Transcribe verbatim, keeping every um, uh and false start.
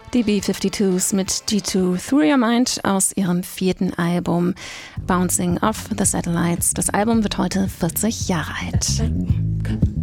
Die B zweiundfünfzigs mit G zwei Through Your Mind aus ihrem vierten Album Bouncing Off the Satellites. Das Album wird heute vierzig Jahre alt.